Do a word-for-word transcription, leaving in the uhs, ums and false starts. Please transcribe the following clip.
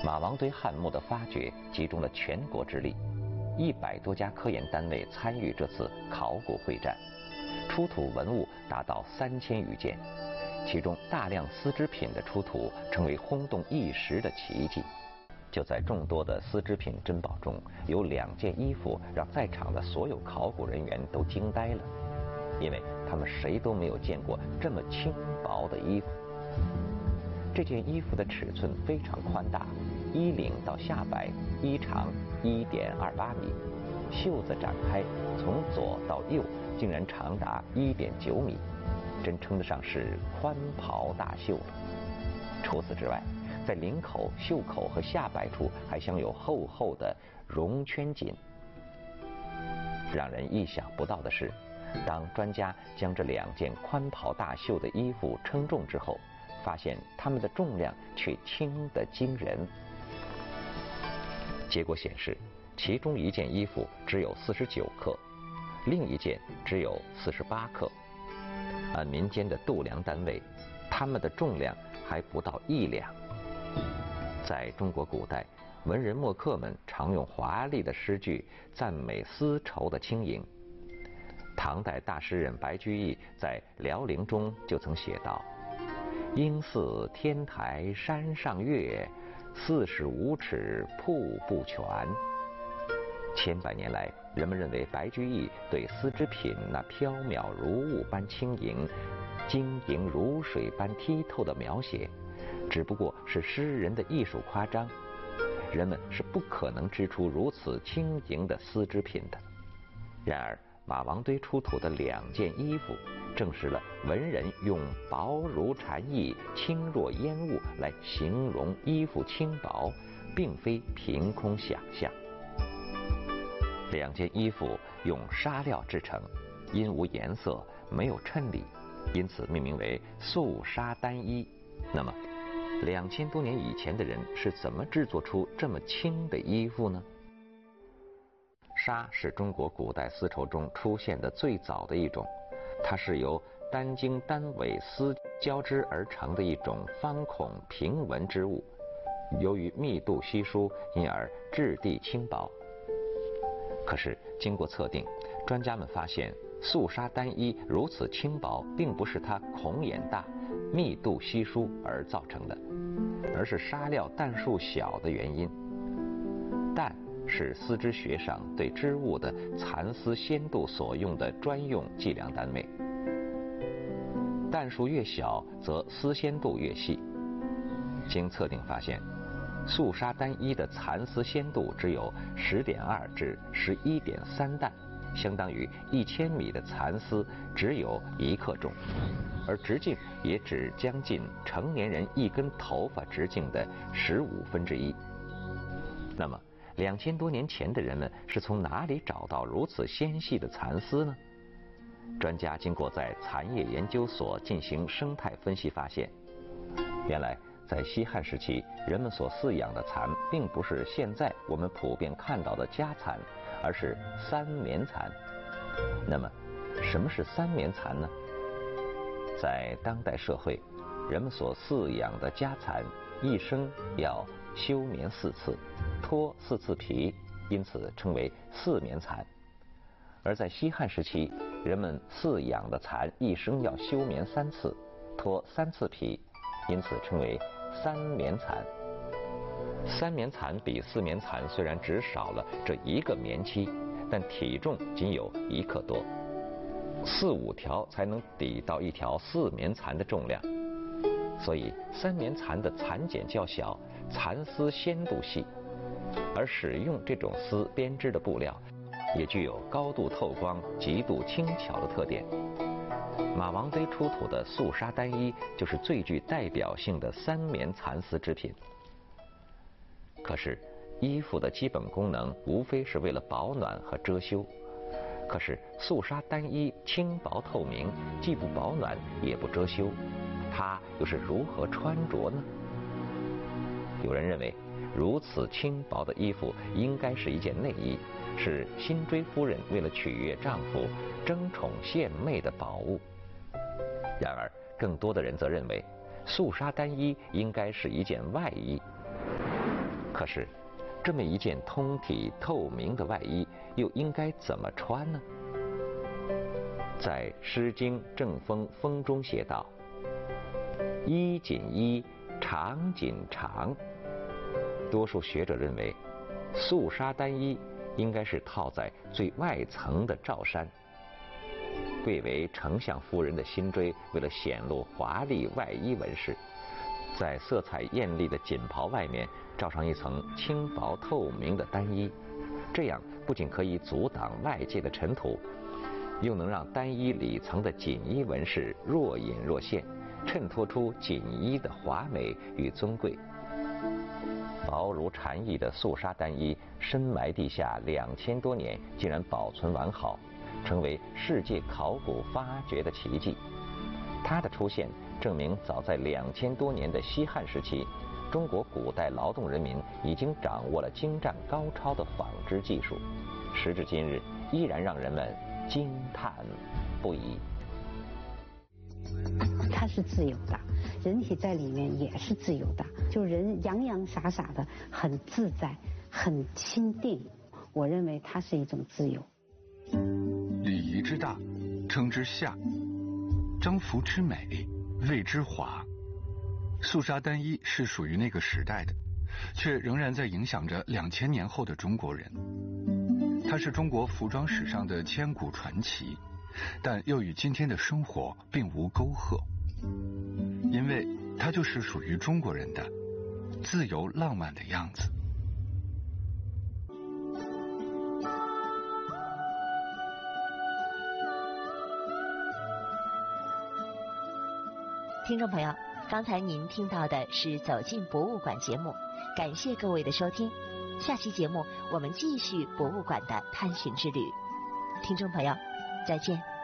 马王堆汉墓的发掘集中了全国之力，一百多家科研单位参与这次考古会战，出土文物达到三千余件，其中大量丝织品的出土成为轰动一时的奇迹。就在众多的丝织品珍宝中，有两件衣服让在场的所有考古人员都惊呆了，因为他们谁都没有见过这么轻薄的衣服。这件衣服的尺寸非常宽大，衣领到下摆衣长 一点二八米，袖子展开从左到右竟然长达 一点九米，真称得上是宽袍大袖了。除此之外，在领口、袖口和下摆处还镶有厚厚的绒圈锦。让人意想不到的是，当专家将这两件宽袍大袖的衣服称重之后，发现它们的重量却轻得惊人。结果显示，其中一件衣服只有四十九克，另一件只有四十八克。按民间的度量单位，它们的重量还不到一两。在中国古代，文人墨客们常用华丽的诗句赞美丝绸的轻盈。唐代大诗人白居易在《辽陵》中就曾写道：“应似天台山上月，四十五尺瀑布泉。”千百年来，人们认为白居易对丝织品那飘渺如雾般轻盈、晶莹如水般剔透的描写，只不过是诗人的艺术夸张，人们是不可能织出如此轻盈的丝织品的。然而，马王堆出土的两件衣服，证实了文人用薄如蝉翼、轻若烟雾来形容衣服轻薄，并非凭空想象。两件衣服用纱料制成，因无颜色，没有衬理，因此命名为素纱单衣。那么，两千多年以前的人是怎么制作出这么轻的衣服呢？纱是中国古代丝绸中出现的最早的一种，它是由单茎单尾丝交织而成的一种方孔平纹织物，由于密度稀疏，因而质地轻薄。可是经过测定，专家们发现素纱单衣如此轻薄，并不是它孔眼大、密度稀疏而造成的，而是纱料弹数小的原因。弹是丝织学上对织物的蚕丝纤度所用的专用计量单位，弹数越小，则丝纤度越细。经测定发现，素纱单衣的蚕丝纤度只有 十点二 至 十一点三 担，相当于一千米的蚕丝只有一克重，而直径也只将近成年人一根头发直径的十五分之一。那么，两千多年前的人们是从哪里找到如此纤细的蚕丝呢？专家经过在蚕业研究所进行生态分析发现，原来在西汉时期，人们所饲养的蚕并不是现在我们普遍看到的家蚕，而是三棉蚕。那么，什么是三棉蚕呢？在当代社会，人们所饲养的家蚕一生要休眠四次，脱四次皮，因此称为四棉蚕。而在西汉时期，人们饲养的蚕一生要休眠三次，脱三次皮，因此称为三棉蚕。三棉蚕比四棉蚕虽然只少了这一个棉期，但体重仅有一克多，四五条才能抵到一条四棉蚕的重量。所以三棉蚕的蚕茧较小，蚕丝纤度细，而使用这种丝编织的布料也具有高度透光、极度轻巧的特点。马王堆出土的素纱单衣就是最具代表性的三棉蚕丝织品。可是，衣服的基本功能无非是为了保暖和遮羞。可是素纱单衣轻薄透明，既不保暖也不遮羞，它又是如何穿着呢？有人认为，如此轻薄的衣服应该是一件内衣，是辛追夫人为了取悦丈夫、争宠献媚的宝物。然而，更多的人则认为，素纱单衣应该是一件外衣。 可是，这么一件通体透明的外衣，又应该怎么穿呢？在《诗经·正风·风》中写道：“衣锦衣，长锦长。”多数学者认为，素纱单衣应该是套在最外层的罩衫。贵为丞相夫人的辛追，为了显露华丽外衣纹饰，在色彩艳丽的锦袍外面罩上一层轻薄透明的单衣，这样不仅可以阻挡外界的尘土，又能让单衣里层的锦衣纹饰若隐若现，衬托出锦衣的华美与尊贵。薄如蝉翼的素纱单衣，深埋地下两千多年，竟然保存完好，成为世界考古发掘的奇迹。它的出现证明，早在两千多年的西汉时期，中国古代劳动人民已经掌握了精湛高超的纺织技术，时至今日依然让人们惊叹不已。 它是自由的，人体在里面也是自由的，就人洋洋洒洒的，很自在，很亲定。我认为它是一种自由。 礼仪之大，称之夏；征服之美，谓之华。素纱单衣是属于那个时代的，却仍然在影响着两千年后的中国人。它是中国服装史上的千古传奇，但又与今天的生活并无沟壑，因为它就是属于中国人的自由浪漫的样子。 听众朋友，刚才您听到的是《走进博物馆》节目，感谢各位的收听。下期节目我们继续博物馆的探寻之旅。听众朋友，再见。